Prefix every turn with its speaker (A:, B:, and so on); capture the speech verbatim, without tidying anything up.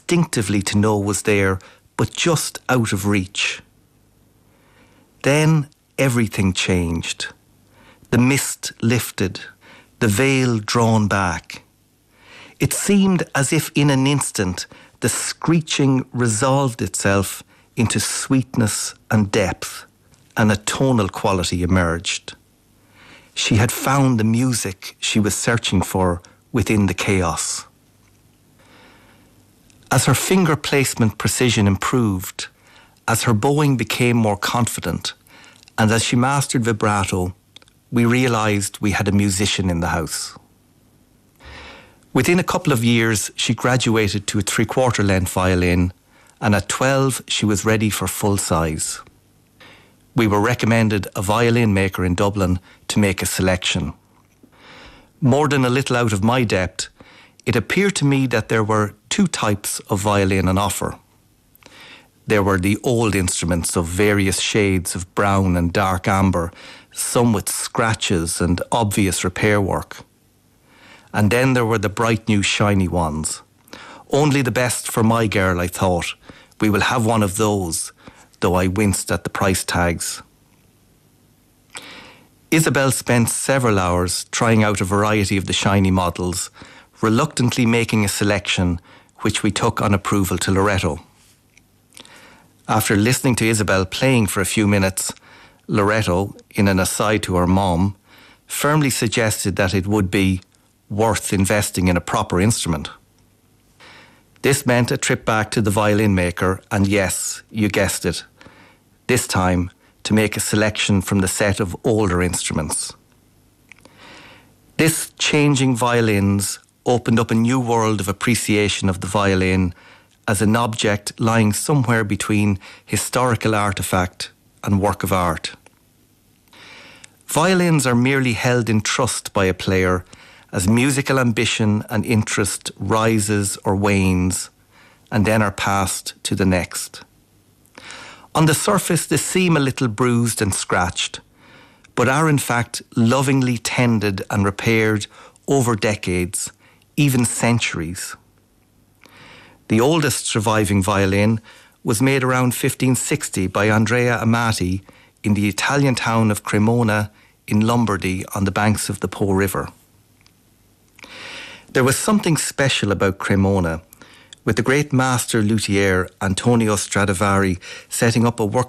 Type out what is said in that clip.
A: instinctively to know was there, but just out of reach. Then everything changed. The mist lifted, the veil drawn back. It seemed as if in an instant the screeching resolved itself into sweetness and depth, and a tonal quality emerged. She had found the music she was searching for within the chaos. As her finger placement precision improved, as her bowing became more confident, and as she mastered vibrato, we realised we had a musician in the house. Within a couple of years, she graduated to a three-quarter length violin, and at twelve, she was ready for full size. We were recommended a violin maker in Dublin to make a selection. More than a little out of my depth, it appeared to me that there were two types of violin on offer. There were the old instruments of various shades of brown and dark amber, some with scratches and obvious repair work. And then there were the bright new shiny ones. Only the best for my girl, I thought. We will have one of those, though I winced at the price tags. Isabel spent several hours trying out a variety of the shiny models, reluctantly making a selection which we took on approval to Loreto. After listening to Isabel playing for a few minutes, Loreto, in an aside to her mom, firmly suggested that it would be worth investing in a proper instrument. This meant a trip back to the violin maker, and yes, you guessed it, this time to make a selection from the set of older instruments. This changing violins opened up a new world of appreciation of the violin as an object lying somewhere between historical artefact and work of art. Violins are merely held in trust by a player as musical ambition and interest rises or wanes, and then are passed to the next. On the surface, they seem a little bruised and scratched, but are in fact lovingly tended and repaired over decades, even centuries. The oldest surviving violin was made around fifteen sixty by Andrea Amati in the Italian town of Cremona in Lombardy on the banks of the Po River. There was something special about Cremona, with the great master luthier Antonio Stradivari setting up a workshop